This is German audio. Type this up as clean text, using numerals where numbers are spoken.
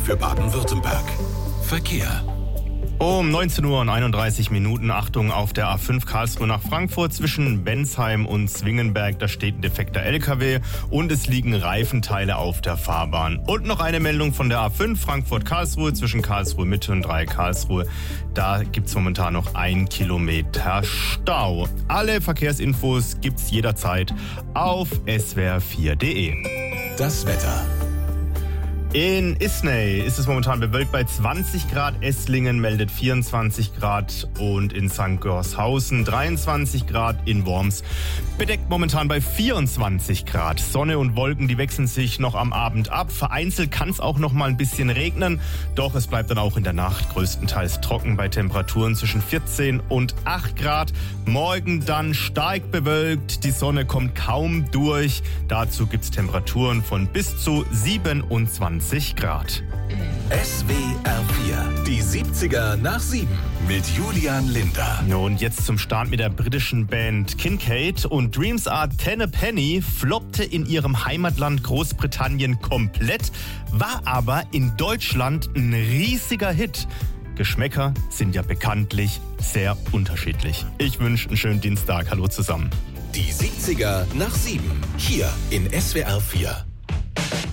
für Baden-Württemberg. Verkehr. Um 19:31 Uhr, Achtung, auf der A5 Karlsruhe nach Frankfurt zwischen Bensheim und Zwingenberg, da steht ein defekter LKW und es liegen Reifenteile auf der Fahrbahn. Und noch eine Meldung von der A5 Frankfurt-Karlsruhe zwischen Karlsruhe Mitte und Karlsruhe. Da gibt's momentan noch 1 Kilometer Stau. Alle Verkehrsinfos gibt's jederzeit auf swr4.de. Das Wetter. In Isnay ist es momentan bewölkt bei 20 Grad, Esslingen meldet 24 Grad und in St. Gorshausen 23 Grad, in Worms bedeckt momentan bei 24 Grad. Sonne und Wolken, die wechseln sich noch am Abend ab. Vereinzelt kann es auch noch mal ein bisschen regnen, doch es bleibt dann auch in der Nacht größtenteils trocken bei Temperaturen zwischen 14 und 8 Grad. Morgen dann stark bewölkt, die Sonne kommt kaum durch. Dazu gibt es Temperaturen von bis zu 27 Grad. SWR 4, die 70er nach 7 mit Julian Linder. Und jetzt zum Start mit der britischen Band Kincaid. Und Dreams Are Ten a Penny floppte in ihrem Heimatland Großbritannien komplett, war aber in Deutschland ein riesiger Hit. Geschmäcker sind ja bekanntlich sehr unterschiedlich. Ich wünsche einen schönen Dienstag. Hallo zusammen. Die 70er nach 7, hier in SWR 4.